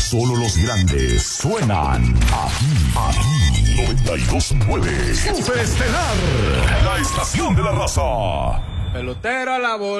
Solo los grandes suenan aquí. 92.9 Super Estelar, la estación de la raza. Pelotero a la bola.